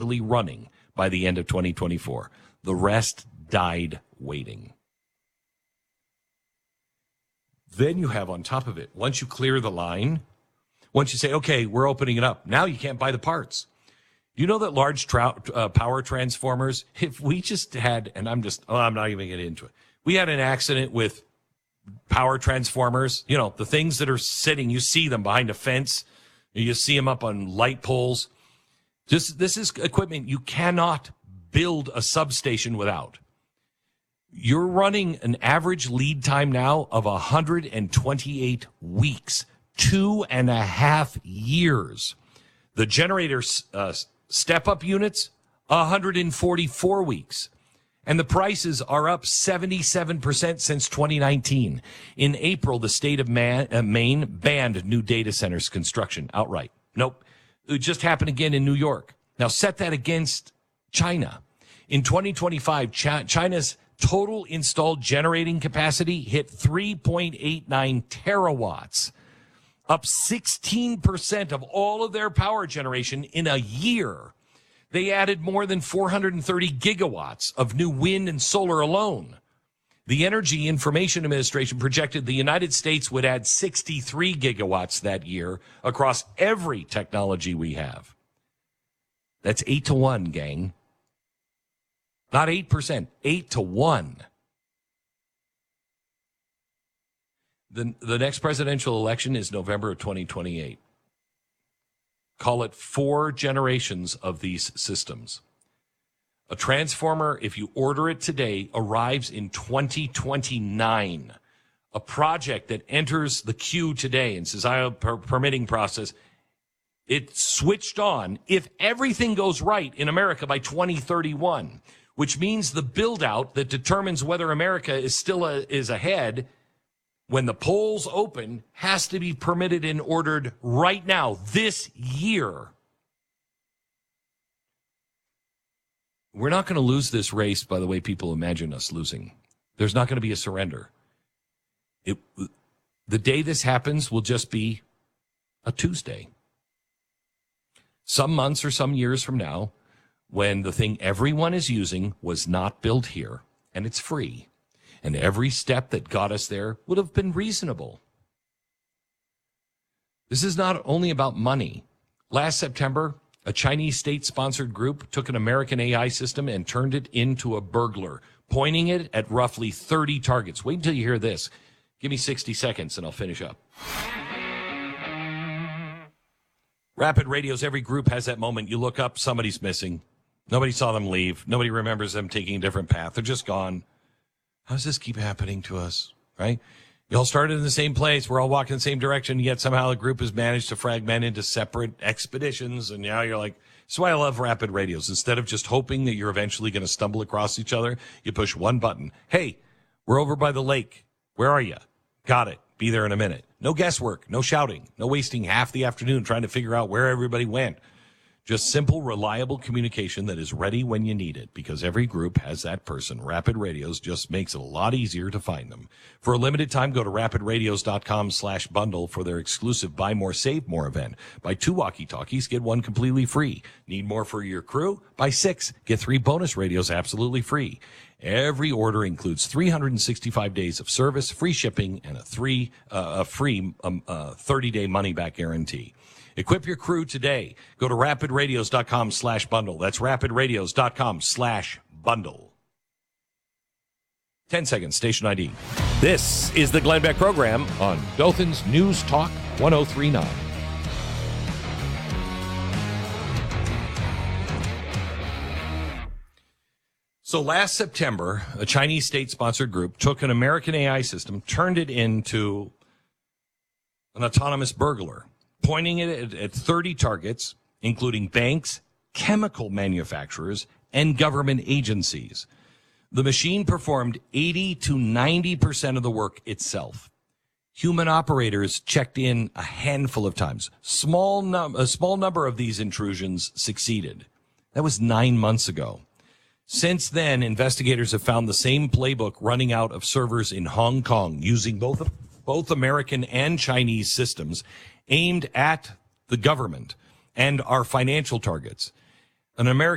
actually running by the end of 2024. The rest died waiting. Then you have on top of it, once you clear the line, once you say, okay, we're opening it up, now you can't buy the parts. You know that large power transformers, if we just had, and I'm not even getting into it. We had an accident with power transformers, you know, the things that are sitting, you see them behind a fence, you see them up on light poles. This is equipment you cannot build a substation without. You're running an average lead time now of 128 weeks, 2.5 years. The generator step-up units, 144 weeks. And the prices are up 77% since 2019. In April, the state of Maine banned new data centers construction outright. Nope. It just happened again in New York. Now set that against China. In 2025, China's total installed generating capacity hit 3.89 terawatts, up 16% of all of their power generation in a year. They added more than 430 gigawatts of new wind and solar alone. The Energy Information Administration projected the United States would add 63 gigawatts that year across every technology we have. That's 8-1, gang. Not 8%, 8-1. The next presidential election is November of 2028. Call it 4 generations of these systems. A transformer, if you order it today, arrives in 2029. A project that enters the queue today and says, I have a permitting process, it's switched on if everything goes right in America by 2031, which means the build-out that determines whether America is still is ahead when the polls open has to be permitted and ordered right now, this year. We're not going to lose this race by the way people imagine us losing. There's not going to be a surrender. The day this happens will just be a Tuesday. Some months or some years from now, when the thing everyone is using was not built here and it's free, and every step that got us there would have been reasonable. This is not only about money. Last September, a Chinese state-sponsored group took an American AI system and turned it into a burglar, pointing it at roughly 30 targets. Wait until you hear this. Give me 60 seconds and I'll finish up. Rapid Radios, every group has that moment. You look up, somebody's missing. Nobody saw them leave. Nobody remembers them taking a different path. They're just gone. How does this keep happening to us, right? You all started in the same place. We're all walking the same direction, yet somehow the group has managed to fragment into separate expeditions, and now you're like, that's why I love Rapid Radios. Instead of just hoping that you're eventually going to stumble across each other, you push one button. Hey, we're over by the lake. Where are you? Got it. Be there in a minute. No guesswork, no shouting, no wasting half the afternoon trying to figure out where everybody went. Just simple, reliable communication that is ready when you need it, because every group has that person. Rapid Radios just makes it a lot easier to find them. For a limited time, go to rapidradios.com/bundle for their exclusive Buy More, Save More event. Buy 2 walkie-talkies, get 1 completely free. Need more for your crew? Buy 6, get 3 bonus radios absolutely free. Every order includes 365 days of service, free shipping, and a free 30-day money-back guarantee. Equip your crew today. Go to rapidradios.com/bundle. That's rapidradios.com/bundle. 10 seconds, station ID. This is the Glenn Beck program on Dothan's News Talk 1039. So last September, a Chinese state-sponsored group took an American AI system, turned it into an autonomous burglar, pointing it at 30 targets, including banks, chemical manufacturers, and government agencies. The machine performed 80 to 90% of the work itself. Human operators checked in a handful of times. A small number of these intrusions succeeded. That was 9 months ago. Since then, investigators have found the same playbook running out of servers in Hong Kong using both American and Chinese systems aimed at the government and our financial targets. An American